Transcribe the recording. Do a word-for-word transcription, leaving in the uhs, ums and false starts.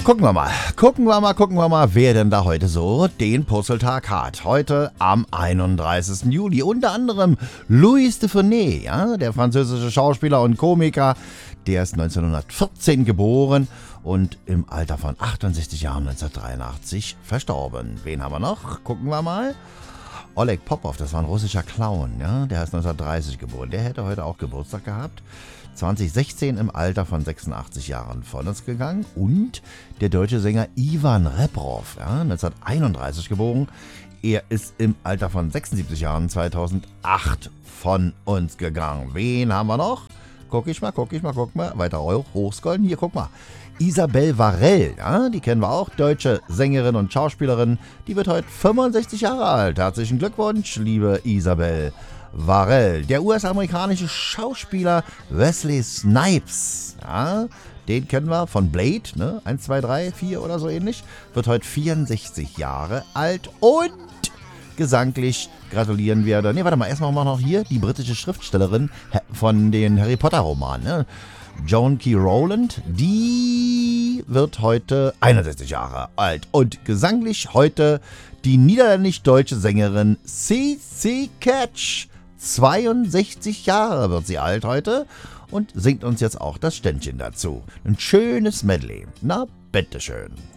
Gucken wir mal, gucken wir mal, gucken wir mal, wer denn da heute so den Purzeltag hat. Heute am einunddreißigsten Juli. Unter anderem Louis de Funès, ja, der französische Schauspieler und Komiker. Der ist neunzehnhundertvierzehn geboren und im Alter von achtundsechzig Jahren neunzehnhundertdreiundachtzig verstorben. Wen haben wir noch? Gucken wir mal. Oleg Popov, das war ein russischer Clown, ja, der ist neunzehnhundertdreißig geboren. Der hätte heute auch Geburtstag gehabt. zweitausendsechzehn im Alter von sechsundachtzig Jahren von uns gegangen. Und der deutsche Sänger Ivan Reprov, ja, neunzehnhunderteinunddreißig geboren. Er ist im Alter von sechsundsiebzig Jahren zweitausendacht von uns gegangen. Wen haben wir noch? Guck ich mal, guck ich mal, guck mal. Weiter hoch, hochscrollen. Hier, guck mal. Isabelle Varell, ja, die kennen wir auch, deutsche Sängerin und Schauspielerin. Die wird heute fünfundsechzig Jahre alt. Herzlichen Glückwunsch, liebe Isabelle Varell. Der U S-amerikanische Schauspieler Wesley Snipes, ja, den kennen wir von Blade, ne? eins, zwei, drei, vier oder so ähnlich. Wird heute vierundsechzig Jahre alt und gesanglich gratulieren wir. Ne, warte mal, erstmal noch hier die britische Schriftstellerin von den Harry Potter Romanen, ne? Joan K. Rowland, die wird heute einundsechzig Jahre alt. Und gesanglich heute die niederländisch-deutsche Sängerin C C Catch. zweiundsechzig Jahre wird sie alt heute und singt uns jetzt auch das Ständchen dazu. Ein schönes Medley. Na, bitteschön.